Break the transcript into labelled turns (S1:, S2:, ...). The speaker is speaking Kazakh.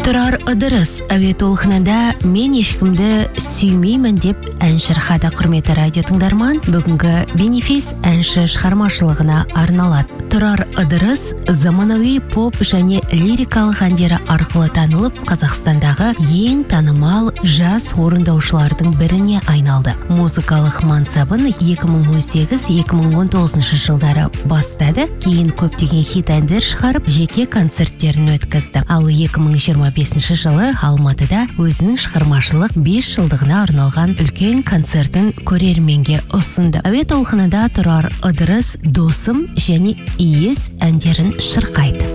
S1: Тұрар Ыдырыс әуе толқынында мен ешкімді сүймеймін деп ән шырқады. Құрметті радио тыңдарман, бүгінгі бенефис әнші шығармашылығына арналады. Тұрар Ыдырыс заманауи поп және лирикалық әндері арқылы танылып, Қазақстандағы ең танымал жас орындаушылардың біріне айналды. Музыкалық мансабын 2018-2019 жылдары бастады, кейін көптеген хит әндер шығарып, жеке концерттерін өткізді. Ал 2025 жылы Алматыда өзінің шығармашылық 5 жылдығына арналған үлкен концертін көрерменге ұсынды. Әуе толқынында Тұрар Ыдырыс «Досым» және «Иіс» әндерін шырқайды.